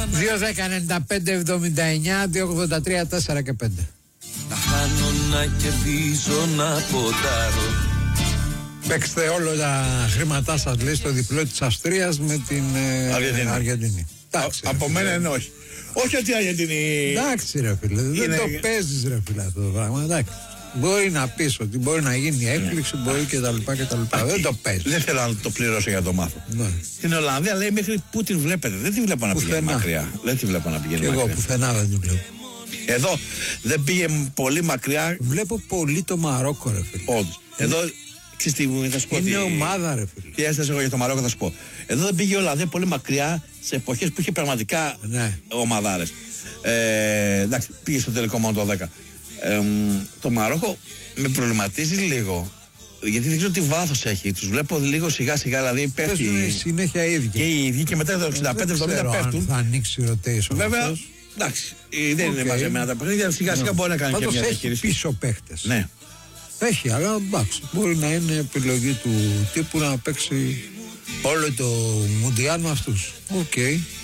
2-10-95-79 2-83 4 και 5. Να χάνω, να κερδίζω, να ποντάρω. Παίξτε όλα τα χρήματά σας, λέει, στο διπλό της Αυστρίας με την Αργεντινή. Από μένα είναι όχι. Όχι ότι η Αργεντινή. Εντάξει ρε φίλε, δεν το παίζεις ρε φίλε αυτό το πράγμα. Εντάξει. Μπορεί να πεις ότι μπορεί να γίνει έκπληξη, μπορεί και τα λοιπά και τα λοιπά. Δεν το παίζεις. Δεν θέλω να το πληρώσω για το μάθω. Στην Ολλανδία λέει μέχρι πού την βλέπετε. Δεν τη βλέπω να πηγαίνει μακριά. Δεν τη βλέπω να πηγαίνει μακριά. Εγώ πουθενά δεν την βλέπω. Εδώ δεν πήγε πολύ μακριά. Βλέπω πολύ το Μαρόκο ρε φίλε. Όντως. Εδώ θα σου πω. Είναι ομάδα ρε φίλε. Τι έστασε εγώ για το Μαρόκο θα σου πω. Εδώ δεν πήγε η Ολλανδία πολύ μακριά σε εποχές που είχε πραγματικά ομαδάρες. Εντάξει, πήγε στο τελικό μόνο το 10. Το Μαρόκο με προβληματίζει λίγο. Γιατί δεν ξέρω τι βάθος έχει. Τους βλέπω λίγο σιγά σιγά, δηλαδή πέφτει. Παίζουν συνέχεια ίδια. Και οι ίδιοι και μετά το 65-70 πέφτουν. Θα ανοίξει rotation. Βέβαια, εντάξει, δεν είναι μαζεμένα τα παιχνίδια. Σιγά σιγά μπορεί να κάνει και μια διαχείριση. Πίσω παίχτες. Ναι. Έχει, αλλά εντάξει. Μπορεί να είναι επιλογή του τύπου να παίξει όλο το Μουντιάλ με αυτούς. Οκ.